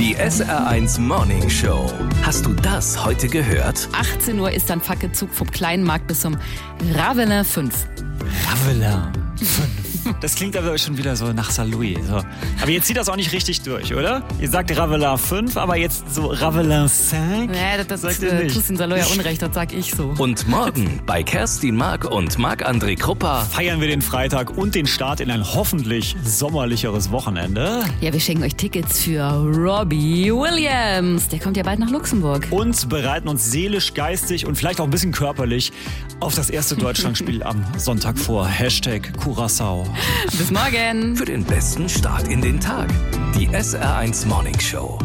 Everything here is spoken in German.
Die SR1 Morning Show. Hast du das heute gehört? 18 Uhr ist dann Fackelzug vom kleinen Markt bis zum Ravelin 5. Ravelin 5. Das klingt aber schon wieder so nach Saint-Louis. So. Aber jetzt zieht das auch nicht richtig durch, oder? Ihr sagt Ravelin 5, aber jetzt so Ravelin 5? Ja, das sagt ihr nicht. tust den Saloy ja Unrecht, das sag ich so. Und morgen bei Kerstin Mark und Marc-André Krupper Feiern wir den Freitag und den Start in ein hoffentlich sommerlicheres Wochenende. Ja, wir schenken euch Tickets für Robbie Williams. Der kommt ja bald nach Luxemburg. Und bereiten uns seelisch, geistig und vielleicht auch ein bisschen körperlich auf das erste Deutschlandspiel am Sonntag vor. #Curaçao. Bis morgen. für den besten Start in den Tag. Die SR1 Morning Show.